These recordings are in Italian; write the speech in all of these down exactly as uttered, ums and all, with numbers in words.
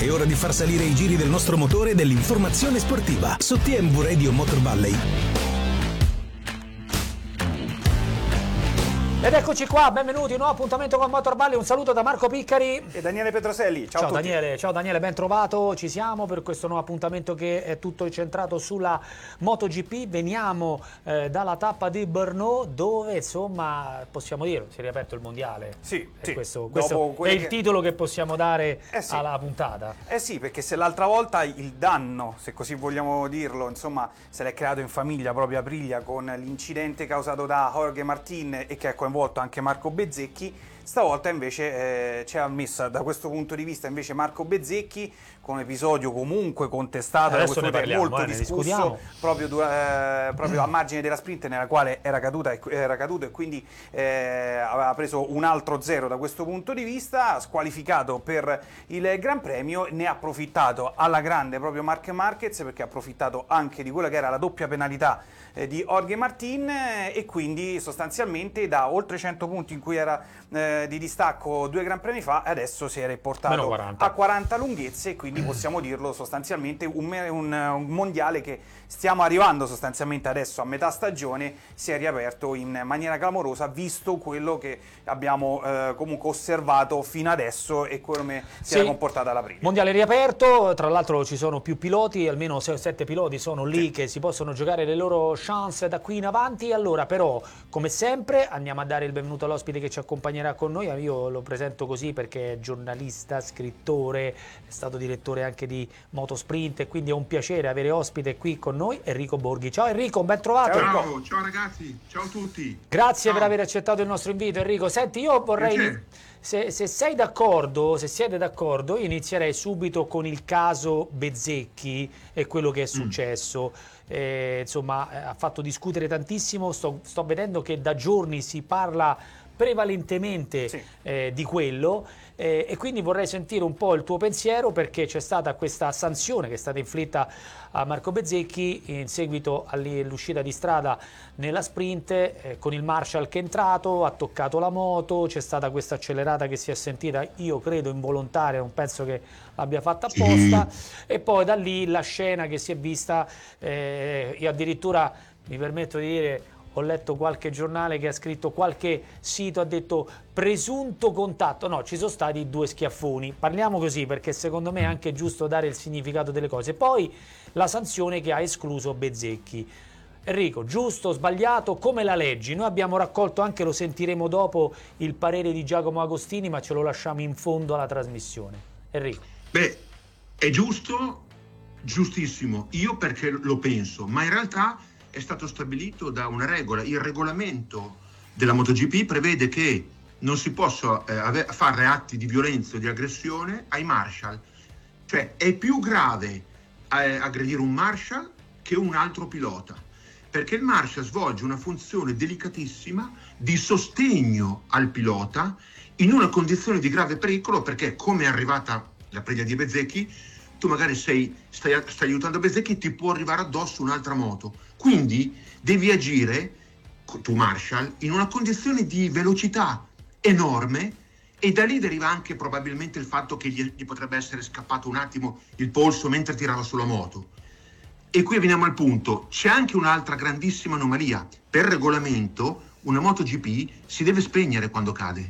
È ora di far salire i giri del nostro motore e dell'informazione sportiva su T M V Radio Motor Valley. Ed eccoci qua, benvenuti, un nuovo appuntamento con Motor Valley. Un saluto da Marco Piccari e Daniele Petroselli. Ciao, ciao a tutti. Daniele, ciao Daniele, ben trovato. Ci siamo per questo nuovo appuntamento che è tutto incentrato sulla MotoGP. Veniamo eh, dalla tappa di Brno, dove insomma possiamo dire si è riaperto il mondiale. Sì, sì. Questo, questo è il che... titolo che possiamo dare eh sì. alla puntata. Eh sì, perché se l'altra volta il danno, se così vogliamo dirlo, insomma, se l'è creato in famiglia proprio Aprilia con l'incidente causato da Jorge Martin e che ha coinvolto anche Marco Bezzecchi, stavolta invece eh, ci ha messo da questo punto di vista invece Marco Bezzecchi con un episodio comunque contestato, adesso da ne parliamo, molto eh, discusso proprio, eh, proprio a margine della sprint nella quale era, caduta, era caduto e quindi eh, aveva preso un altro zero da questo punto di vista, squalificato per il Gran Premio. Ne ha approfittato alla grande proprio Marc Marquez, perché ha approfittato anche di quella che era la doppia penalità eh, di Jorge Martin eh, e quindi sostanzialmente da oltre cento punti in cui era eh, di distacco due Gran Premi fa, adesso si era portato a quaranta lunghezze e quindi possiamo dirlo sostanzialmente un, un, un mondiale che stiamo arrivando sostanzialmente adesso a metà stagione si è riaperto in maniera clamorosa, visto quello che abbiamo eh, comunque osservato fino adesso e come si sì. era comportata la prima. Mondiale riaperto, tra l'altro ci sono più piloti, almeno sei o sette piloti sono lì sì. che si possono giocare le loro chance da qui in avanti. Allora però, come sempre, andiamo a dare il benvenuto all'ospite che ci accompagnerà con noi. Io lo presento così perché è giornalista, scrittore, è stato direttore anche di Motosprint e quindi è un piacere avere ospite qui con noi, Enrico Borghi. Ciao Enrico, ben trovato. Ciao, ciao ragazzi, ciao a tutti. Grazie ciao. per aver accettato il nostro invito, Enrico. Senti, io vorrei, se, se sei d'accordo, se siete d'accordo, io inizierei subito con il caso Bezzecchi e quello che è successo. Mm. Eh, insomma, eh, ha fatto discutere tantissimo, sto, sto vedendo che da giorni si parla prevalentemente sì. eh, di quello eh, e quindi vorrei sentire un po' il tuo pensiero, perché c'è stata questa sanzione che è stata inflitta a Marco Bezzecchi in seguito all'uscita di strada nella sprint eh, con il Marshall che è entrato, ha toccato la moto, c'è stata questa accelerata che si è sentita, io credo involontaria, non penso che l'abbia fatta apposta sì. e poi da lì la scena che si è vista, eh, io addirittura mi permetto di dire, ho letto qualche giornale che ha scritto, qualche sito ha detto presunto contatto, no, ci sono stati due schiaffoni, parliamo così perché secondo me è anche giusto dare il significato delle cose. Poi la sanzione che ha escluso Bezzecchi. Enrico, giusto, sbagliato, come la leggi? Noi abbiamo raccolto anche, lo sentiremo dopo, il parere di Giacomo Agostini, ma ce lo lasciamo in fondo alla trasmissione. Enrico. Beh, è giusto, giustissimo, io perché lo penso, ma in realtà è stato stabilito da una regola. Il regolamento della MotoGP prevede che non si possa eh, fare atti di violenza o di aggressione ai marshal. Cioè è più grave eh, aggredire un marshal che un altro pilota, perché il marshal svolge una funzione delicatissima di sostegno al pilota in una condizione di grave pericolo, perché come è arrivata la preda di Bezzecchi, tu magari sei, stai, stai aiutando Bezzecchi, ti può arrivare addosso un'altra moto, quindi devi agire, tu Marshall, in una condizione di velocità enorme, e da lì deriva anche probabilmente il fatto che gli, gli potrebbe essere scappato un attimo il polso mentre tirava sulla moto. E qui veniamo al punto, c'è anche un'altra grandissima anomalia. Per regolamento una MotoGP si deve spegnere quando cade.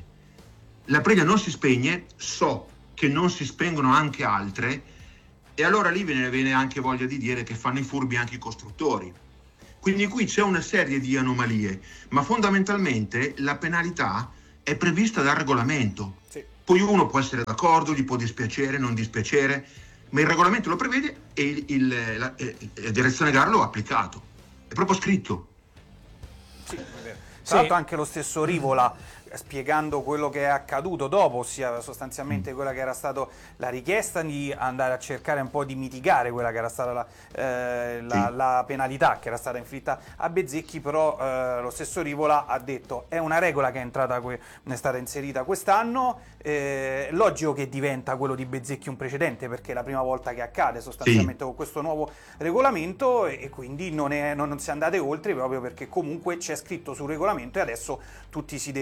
La preda non si spegne, so che non si spengono anche altre, e allora lì viene, viene anche voglia di dire che fanno i furbi anche i costruttori. Quindi qui c'è una serie di anomalie, ma fondamentalmente la penalità è prevista dal regolamento. Sì. Poi uno può essere d'accordo, gli può dispiacere, non dispiacere, ma il regolamento lo prevede e il, il, la, la direzione gara lo ha applicato. È proprio scritto. Sì, è vero. Tra l'altro anche lo stesso Rivola, spiegando quello che è accaduto dopo, ossia sostanzialmente quella che era stata la richiesta di andare a cercare un po' di mitigare quella che era stata la, eh, la, sì. la penalità che era stata inflitta a Bezzecchi, però eh, lo stesso Rivola ha detto è una regola che è entrata, è stata inserita quest'anno, eh, logico che diventa quello di Bezzecchi un precedente, perché è la prima volta che accade sostanzialmente sì. con questo nuovo regolamento, e, e quindi non, è, non, non si è andate oltre, proprio perché comunque c'è scritto sul regolamento e adesso tutti si devono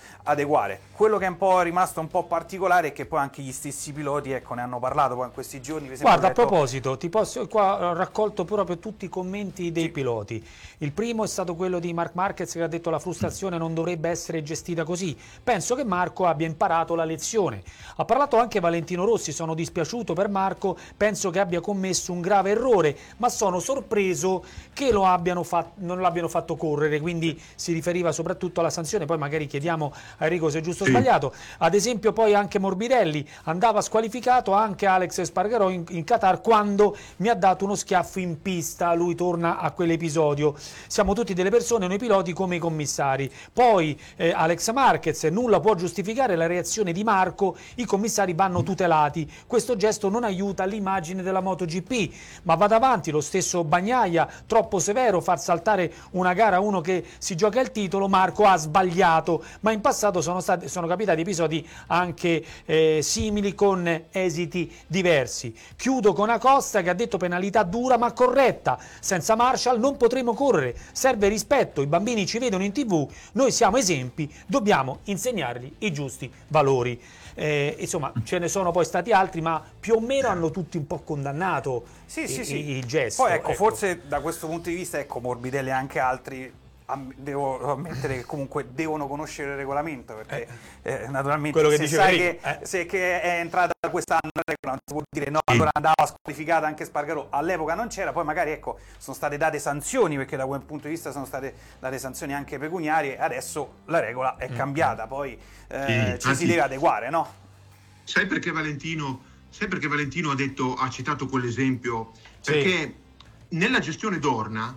adeguare. Quello che è un po' rimasto un po' particolare è che poi anche gli stessi piloti, ecco, ne hanno parlato poi in questi giorni. Per esempio, Guarda, letto... a proposito, ti posso, qua ho raccolto proprio tutti i commenti dei sì. piloti. Il primo è stato quello di Marc Marquez, che ha detto la frustrazione non dovrebbe essere gestita così. Penso che Marco abbia imparato la lezione. Ha parlato anche Valentino Rossi, sono dispiaciuto per Marco, penso che abbia commesso un grave errore, ma sono sorpreso che lo abbiano fatto, non l'abbiano fatto correre, quindi si riferiva soprattutto alla sanzione. Poi magari chiediamo a Enrico se è giusto o sbagliato. Ad esempio poi anche Morbidelli, andava squalificato anche Alex Espargarò in, in Qatar quando mi ha dato uno schiaffo in pista, lui torna a quell'episodio. Siamo tutti delle persone, noi piloti come i commissari. Poi eh, Alex Marquez, nulla può giustificare la reazione di Marco, i commissari vanno tutelati, questo gesto non aiuta l'immagine della MotoGP, ma vada avanti lo stesso Bagnaia, troppo severo far saltare una gara a uno che si gioca il titolo. Marco ha sbagliato, ma in passato sono stati sono capitati episodi anche eh, simili con esiti diversi. Chiudo con Acosta che ha detto penalità dura ma corretta, senza Marshall non potremo correre, serve rispetto, i bambini ci vedono in tv, noi siamo esempi, dobbiamo insegnargli i giusti valori. Eh, insomma, ce ne sono poi stati altri, ma più o meno hanno tutti un po' condannato sì, il, sì, sì. il gesto. Poi ecco, ecco, forse da questo punto di vista, ecco, Morbidelli e anche altri devo ammettere che comunque devono conoscere il regolamento, perché eh, eh, naturalmente quello che se diceva sai Enrico, che, eh. se che è entrata quest'anno la regola non si può dire no, allora andava squalificata anche Spargarò, all'epoca non c'era, poi magari ecco sono state date sanzioni, perché da quel punto di vista sono state date sanzioni anche pecuniarie, adesso la regola è cambiata, poi eh, sì, ci si deve adeguare, no? Sai perché Valentino, sai perché Valentino ha detto, ha citato quell'esempio? Perché sì. nella gestione Dorna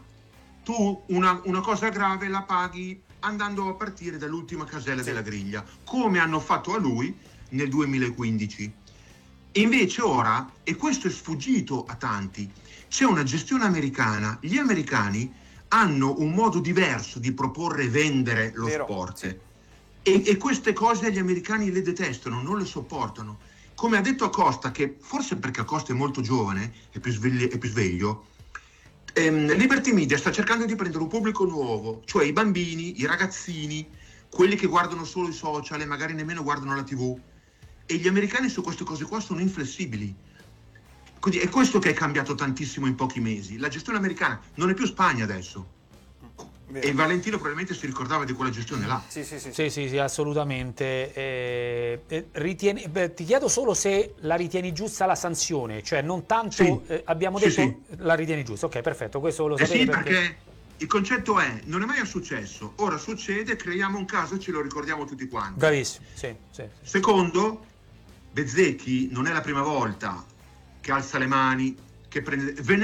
tu una, una cosa grave la paghi andando a partire dall'ultima casella sì. della griglia, come hanno fatto a lui nel duemilaquindici. E invece ora, e questo è sfuggito a tanti, c'è una gestione americana, gli americani hanno un modo diverso di proporre e vendere lo Vero. sport. Sì. E, e queste cose gli americani le detestano, non le sopportano. Come ha detto Acosta, che forse perché Acosta è molto giovane, è più sveglio, è più sveglio ehm, Liberty Media sta cercando di prendere un pubblico nuovo, cioè i bambini, i ragazzini, quelli che guardano solo i social e magari nemmeno guardano la tivù. E gli americani su queste cose qua sono inflessibili. Quindi è questo che è cambiato tantissimo in pochi mesi. La gestione americana non è più Spagna adesso. Vero. E Valentino probabilmente si ricordava di quella gestione là. Sì, sì, sì, sì, sì, sì assolutamente. Eh, eh, ritieni, beh, ti chiedo solo se la ritieni giusta la sanzione, cioè non tanto sì. eh, abbiamo detto sì, sì. la ritieni giusta. Ok, perfetto, questo lo eh sapete sì, perché... perché il concetto è non è mai successo, ora succede, creiamo un caso e ce lo ricordiamo tutti quanti. Bravissimo, sì, sì, sì. Secondo, Bezzecchi non è la prima volta che alza le mani, che prende...